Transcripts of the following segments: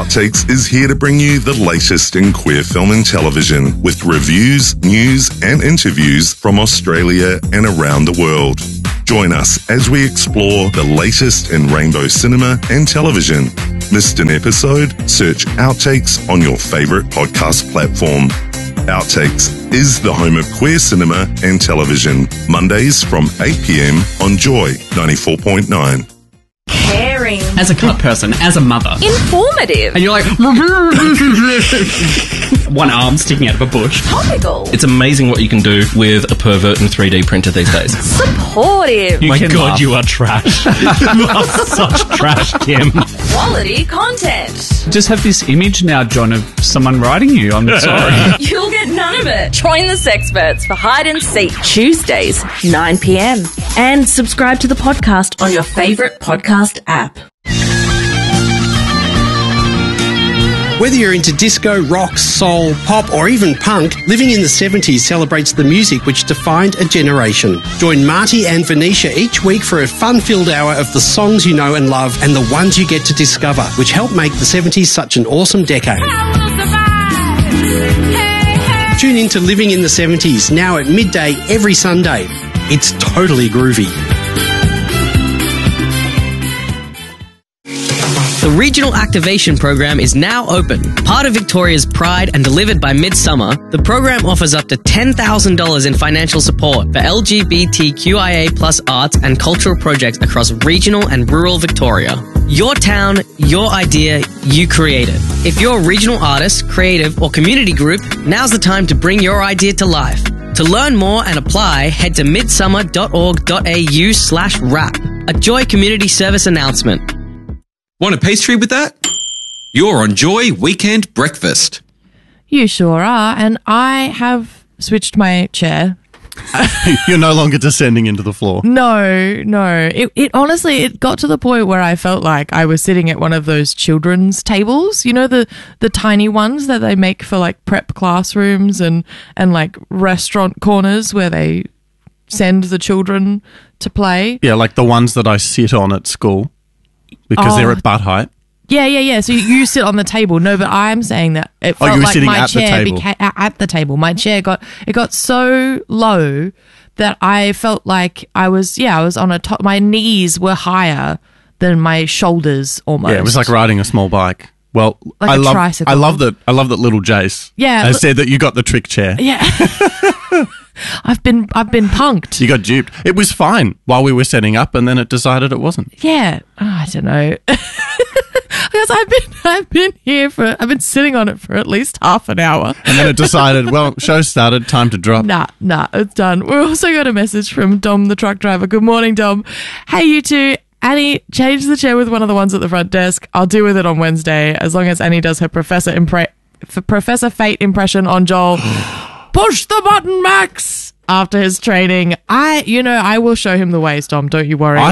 Outtakes is here to bring you the latest in queer film and television with reviews, news and interviews from Australia and around the world. Join us as we explore the latest in rainbow cinema and television. Missed an episode? Search Outtakes on your favourite podcast platform. Outtakes is the home of queer cinema and television. Mondays from 8 p.m. on Joy 94.9. Caring. As a cut person, as a mother. Informative. And you're like, one arm sticking out of a bush. Topical. It's amazing what you can do with a pervert and 3D printer these days. Supportive. My God, laugh. you are trash. You are such trash, Kim. Quality content. Just have this image now, John, of someone writing you. I'm sorry. You'll get none of it. Join the Sexperts for Hide and Seek Tuesdays, 9 p.m. And subscribe to the podcast on your favourite podcast app. Whether you're into disco, rock, soul, pop or even punk, Living in the 70s celebrates the music which defined a generation. Join Marty and Venetia each week for a fun-filled hour of the songs you know and love and the ones you get to discover, which helped make the 70s such an awesome decade. Tune in to Living in the 70s, now at midday every Sunday. It's totally groovy. The Regional Activation Program is now open. Part of Victoria's pride and delivered by Midsummer, the program offers up to $10,000 in financial support for LGBTQIA plus arts and cultural projects across regional and rural Victoria. Your town, your idea, you create it. If you're a regional artist, creative or community group, now's the time to bring your idea to life. To learn more and apply, head to midsummer.org.au/rap. A Joy Community Service announcement. Want a pastry with that? You're on Joy Weekend Breakfast. You sure are, and I have switched my chair. You're no longer descending into the floor. No. It honestly, it got to the point where I felt like I was sitting at one of those children's tables, you know, the tiny ones that they make for like prep classrooms and like restaurant corners where they send the children to play. Yeah, like the ones that I sit on at school because they're at butt height. Yeah. So you sit on the table. No, but I'm saying that it felt you were like sitting my at the chair table. became at the table. My chair got so low that I felt like I was on a top. My knees were higher than my shoulders almost. Yeah, it was like riding a small bike. Well, Like a tricycle. I love that little Jace has said that you got the trick chair. Yeah. I've been punked. You got duped. It was fine while we were setting up, and then it decided it wasn't. Yeah, I don't know. Because I've been sitting on it for at least half an hour. And then it decided, well, show started, time to drop. Nah, it's done. We also got a message from Dom, the truck driver. Good morning, Dom. Hey, you two. Annie, change the chair with one of the ones at the front desk. I'll deal with it on Wednesday, as long as Annie does her Professor Fate impression on Joel. Push the button, Max! After his training. I will show him the ways, Dom. Don't you worry.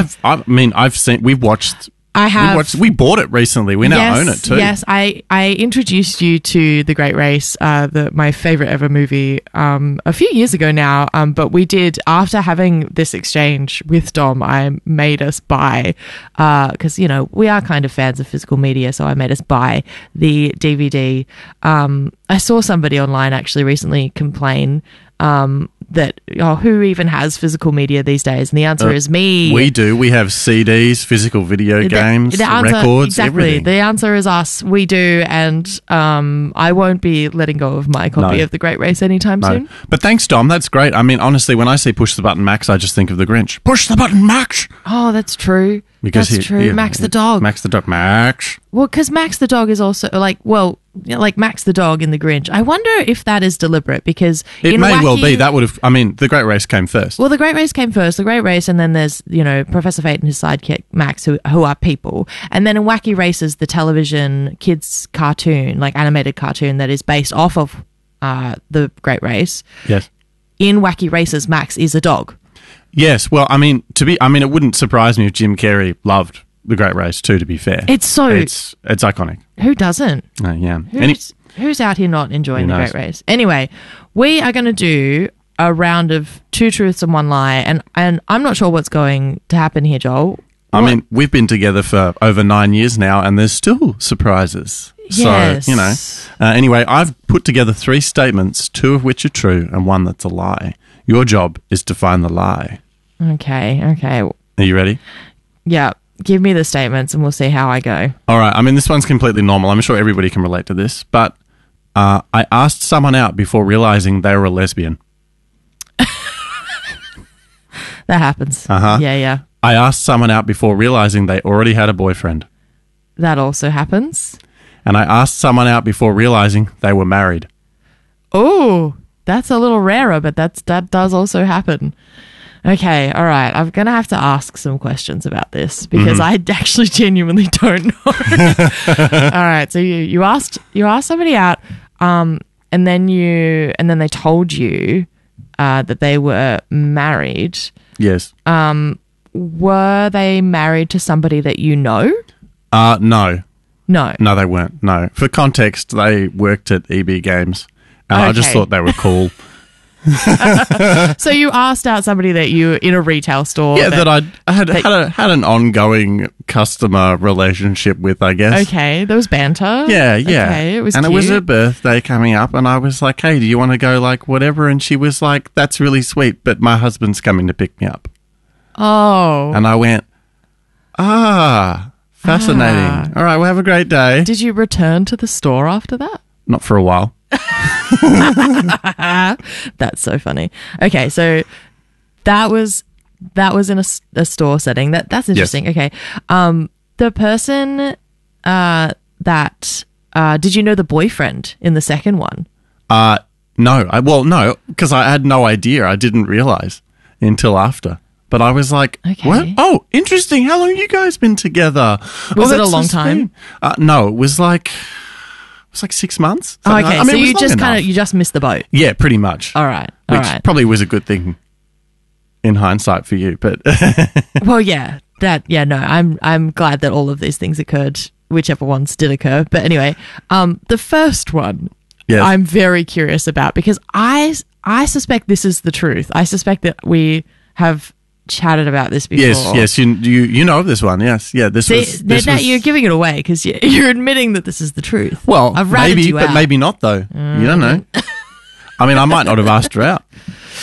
We bought it recently. We now own it too. Yes, I introduced you to The Great Race, my favourite ever movie, a few years ago now. But we did, after having this exchange with Dom, I made us buy, because, we are kind of fans of physical media, so I made us buy the DVD. I saw somebody online actually recently complain that who even has physical media these days? And the answer is me. We do. We have CDs, physical video games, records, exactly. everything. The answer is us. We do, and I won't be letting go of my copy of The Great Race anytime soon. But thanks, Dom. That's great. I mean, honestly, when I say push the button, Max, I just think of the Grinch. Push the button, Max! Oh, that's true. That's true. Max the dog. Max the dog. Max. Well, because Max the dog is also like Max the dog in The Grinch. I wonder if that is deliberate, because it may well be. That would have. I mean, The Great Race came first. Well, The Great Race came first. The Great Race, and then there's Professor Fate and his sidekick Max, who are people, and then in Wacky Races, the television kids cartoon, like animated cartoon that is based off of The Great Race. Yes. In Wacky Races, Max is a dog. Yes. Well, it wouldn't surprise me if Jim Carrey loved The Great Race too, to be fair. It's iconic. Who doesn't? Yeah. Who's out here not enjoying The Great Race? Anyway, we are going to do a round of 2 truths and 1 lie, and I'm not sure what's going to happen here, Joel. I mean, we've been together for over 9 years now, and there's still surprises. Yes. So, you know. Anyway, I've put together 3 statements, 2 of which are true and 1 that's a lie. Your job is to find the lie. Okay. Are you ready? Yeah. Give me the statements and we'll see how I go. All right. I mean, this one's completely normal. I'm sure everybody can relate to this. But I asked someone out before realizing they were a lesbian. That happens. Uh-huh. Yeah. I asked someone out before realizing they already had a boyfriend. That also happens. And I asked someone out before realizing they were married. Oh, that's a little rarer, but that does also happen. Okay, all right. I'm going to have to ask some questions about this because I actually genuinely don't know. All right, so you asked somebody out and then they told you that they were married. Yes. Were they married to somebody that you know? No. No. No, they weren't. No. For context, they worked at EB Games, and I just Okay. thought they were cool. So you asked out somebody that you in a retail store. Yeah, that I had an ongoing customer relationship with, I guess. Okay, there was banter. Yeah. Okay, it was and cute. it was her birthday coming up, and I was like, "Hey, do you want to go like whatever?" And she was like, "That's really sweet, but my husband's coming to pick me up." Oh. And I went, fascinating. All right, well, have a great day. Did you return to the store after that? Not for a while. That's so funny. Okay, so that was in a store setting. That's interesting. Yes. Okay, the person that did you know the boyfriend in the second one? No, because I had no idea. I didn't realize until after. But I was like, Okay. what? Oh, interesting. How long have you guys been together? Was it a that's long so time? sweet. No, it was like 6 months. Oh, something okay, like- I mean, so it was you long just enough. you just missed the boat. Yeah, pretty much. All right, Which probably was a good thing in hindsight for you, but Well, yeah, no, I'm glad that all of these things occurred, whichever ones did occur. But anyway, the first one, yes. I'm very curious about because I suspect this is the truth. I suspect that we have chatted about this before. yes, you know of this one. Yes, yeah. This was. Now you're giving it away because you're admitting that this is the truth. Well, I've ratted maybe, you but out. maybe not though. You don't know. I mean, I might not have asked her out.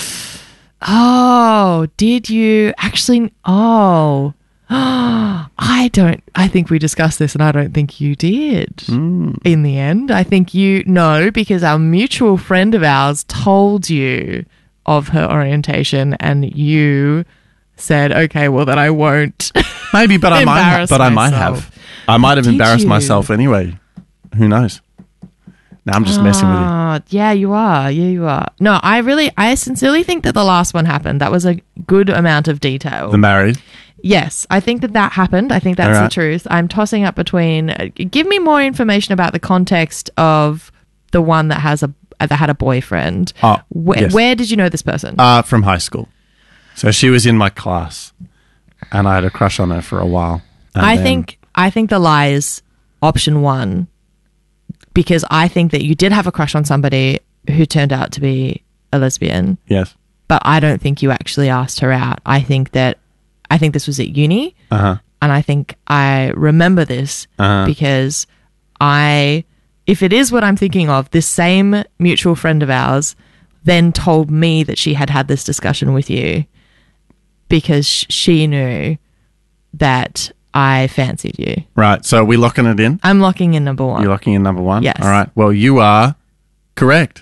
Oh, did you actually? Oh, I think we discussed this and I don't think you did in the end. I think because our mutual friend of ours told you of her orientation and you said, okay, well then I won't. Maybe, but I might. Embarrass But I might myself. have. I might have Did embarrassed you? myself anyway. Who knows? Now I'm just messing with you. Yeah, you are. Yeah, you are. No, I sincerely think that the last one happened. That was a good amount of detail. The married. Yes, I think that happened. I think that's All right. the truth. I'm tossing up between. Give me more information about the context of the one that had a boyfriend. Oh, yes. Where did you know this person? From high school. So she was in my class, and I had a crush on her for a while. And I then- think the lie is option one, because I think that you did have a crush on somebody who turned out to be a lesbian, Yes. but I don't think you actually asked her out. I think this was at uni, Uh-huh. and I think I remember this because if it is what I'm thinking of, this same mutual friend of ours then told me that she had this discussion with you because she knew that I fancied you. Right. So are we locking it in? I'm locking in number one. You're locking in number one? Yes. All right. Well, you are correct.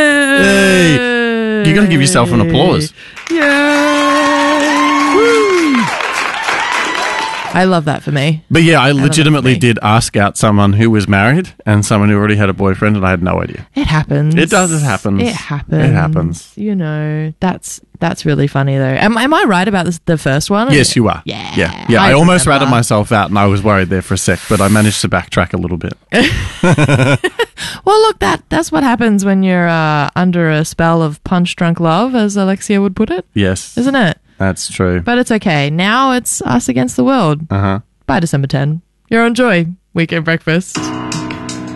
Hey. You got to give yourself an applause. I love that for me. But yeah, I love that legitimately for me. did ask out someone who was married and someone who already had a boyfriend, and I had no idea. It happens. It does. It happens. It happens. It happens. You know, that's really funny though. Am I right about the first one? Yes, you are. Yeah. Yeah. I almost remember. ratted myself out, and I was worried there for a sec, but I managed to backtrack a little bit. Well, look, that's what happens when you're under a spell of punch-drunk love, as Alexia would put it, Yes. isn't it? That's true. But it's okay. Now it's us against the world. Uh-huh. By December 10. You're on Joy. Weekend Breakfast.